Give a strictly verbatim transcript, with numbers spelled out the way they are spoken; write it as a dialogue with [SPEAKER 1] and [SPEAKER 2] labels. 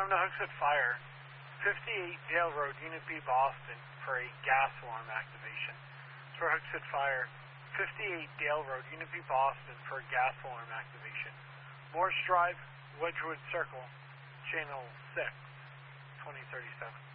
[SPEAKER 1] Alarm to Hooksett Fire, fifty-eight Dale Road, Unit B, Boston, for a gas alarm activation. For Hooksett Fire, fifty-eight Dale Road, Unit B, Boston, for a gas alarm activation. Morse Drive, Wedgewood Circle, Channel six, twenty thirty-seven.